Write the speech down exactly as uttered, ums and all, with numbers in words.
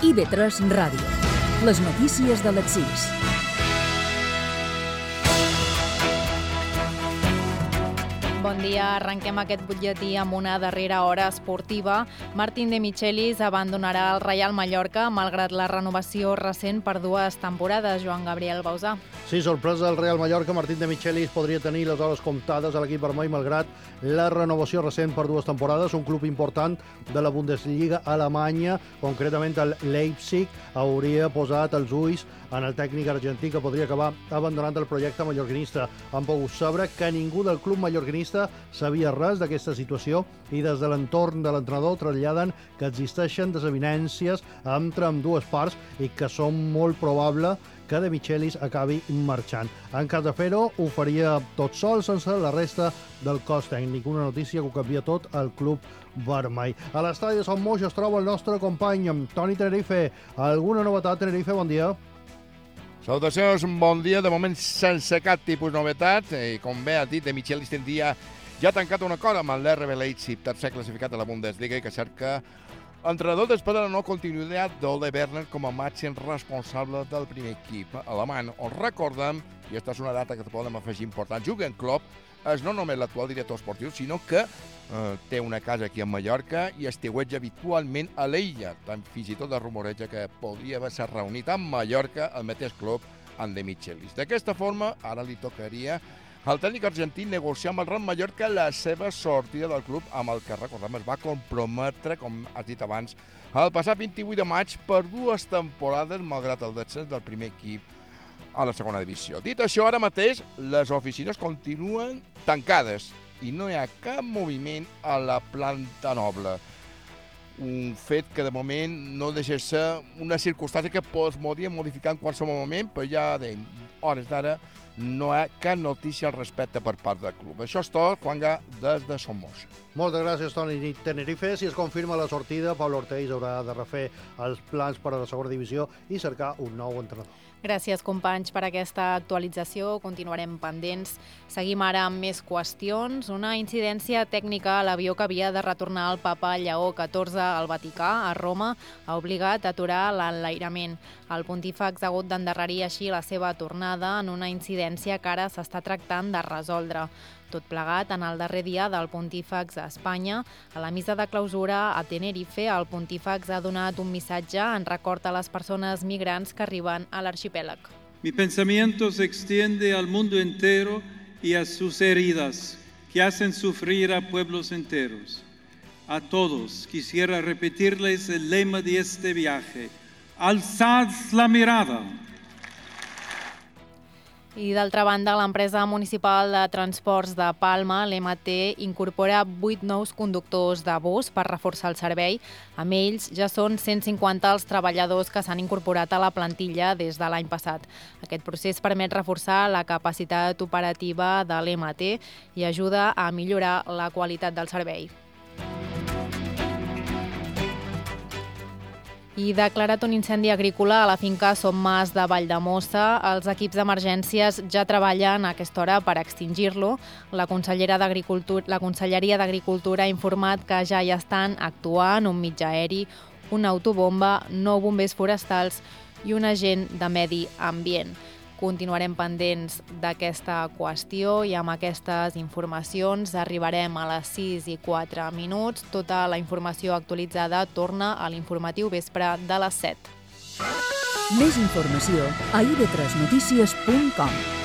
I V tres Ràdio. Les notícies de les sis. Bon dia, arrenquem aquest butlletí amb una darrera hora esportiva. Martín de Michelis abandonarà el Reial Mallorca malgrat la renovació recent per dues temporades. Joan Gabriel Bausà. Sí, sorpresa del Real Mallorca. Martín de Michelis podria tenir les hores comptades a l'equip vermell malgrat la renovació recent per dues temporades. Un club important de la Bundesliga alemanya, concretament el Leipzig, hauria posat els ulls en el tècnic argentí que podria acabar abandonant el projecte mallorquinista. Han pogut saber que ningú del club mallorquinista sabia res d'aquesta situació i des de l'entorn de l'entrenador traslladen que existeixen desavinències entre ambdues parts i que són molt probable que de Michelis acabi marxant. En cas de fer-ho, ho faria tot sol sense la resta del cos tècnic. Una notícia que ho canvia tot al club vermell. A l'estadi de Son Moix es troba el nostre company Toni Tenerife. Alguna novetat, Tenerife? Bon dia. Salutacions, bon dia. De moment sense cap tipus de novetat. I com bé ha dit, de Michelis tindria ja tancat un acord amb l'R B Leipzig, tercer classificat a la Bundesliga, i que cerca entrenador després de la no continuïtat d'Ole Werner com a màxim responsable del primer equip alemany. On recordem, i aquesta és una data que podem afegir important, Jürgen Klopp és no només l'actual director esportiu, sinó que eh, té una casa aquí a Mallorca i estiueja habitualment a l'illa. Tant fins i tot es rumoreja que podria haver-se reunit amb Mallorca el mateix club amb de Michelis. D'aquesta forma, ara li tocaria al tècnic argentí negociar amb el Real Mallorca la seva sortida del club, amb el que, recordem, es va comprometre, com has dit abans, el passat vint-i-vuit de maig per dues temporades, malgrat el descens del primer equip a la segona divisió. Dit això, ara mateix les oficines continuen tancades i no hi ha cap moviment a la planta noble. Un fet que de moment no deixa de ser una circumstància que es podria modificar en qualsevol moment, però ja de hores d'ara no hi ha cap notícia al respecte per part del club. Això és tot, Juanga, des de Son Moix. Moltes gràcies, Toni Tenerife. Si es confirma la sortida, Pablo Orteix haurà de refer els plans per a la segona divisió i cercar un nou entrenador. Gràcies, companys, per aquesta actualització. Continuarem pendents. Seguim ara amb més qüestions. Una incidència tècnica a l'avió que havia de retornar el papa Lleó catorze al Vaticà, a Roma, ha obligat a aturar l'enlairament. El pontífex ha hagut d'endarrerir així la seva tornada en una incidència que ara s'està tractant de resoldre. Tot plegat, en el darrer dia del pontífex a Espanya, a la missa de clausura a Tenerife, el pontífex ha donat un missatge en record a les persones migrants que arriben a l'arxipèlag. Mi pensamiento se extiende al mundo entero y a sus heridas que hacen sufrir a pueblos enteros. A todos quisiera repetirles el lema de este viaje: alzad la mirada. I d'altra banda, l'empresa municipal de transports de Palma, l'M T, incorpora vuit nous conductors de bus per reforçar el servei. Amb ells ja són cent cinquanta els treballadors que s'han incorporat a la plantilla des de l'any passat. Aquest procés permet reforçar la capacitat operativa de l'M T i ajuda a millorar la qualitat del servei. I declarat un incendi agrícola a la finca Son Mas de Valldemossa. Els equips d'emergències ja treballen a aquesta hora per extingir-lo. La Consellera d'Agricultura, la Conselleria d'Agricultura ha informat que ja hi estan actuant un mitjà aeri, una autobomba, nou bombers forestals i un agent de medi ambient. Continuarem pendents d'aquesta qüestió i amb aquestes informacions arribarem a les sis i quatre minuts. Tota la informació actualitzada torna a l'informatiu vespre de les set. Més informació a i v tres notícies punt com.